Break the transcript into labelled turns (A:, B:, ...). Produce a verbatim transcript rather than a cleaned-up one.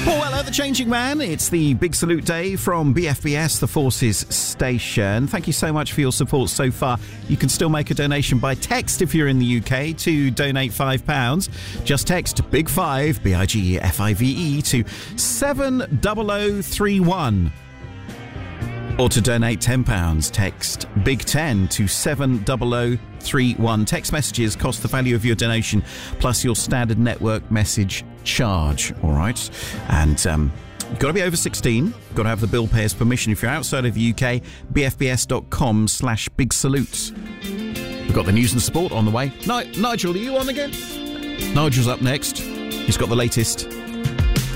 A: Paul Weller, the Changing Man. It's the Big Salute Day from B F B S, the Forces Station. Thank you so much for your support so far. You can still make a donation by text if you're in the U K to donate five pounds. Just text Big Five, B I G F I V E, to seven zero zero three one. Or to donate ten pounds, text Big Ten to seven zero zero three one. Text messages cost the value of your donation plus your standard network message charge. All right. And um, you've got to be over sixteen. You've got to have the bill payer's permission. If you're outside of the U K, b f b s dot com slash big salute. We've got the news and sport on the way. Ni- Nigel, are you on again? Nigel's up next. He's got the latest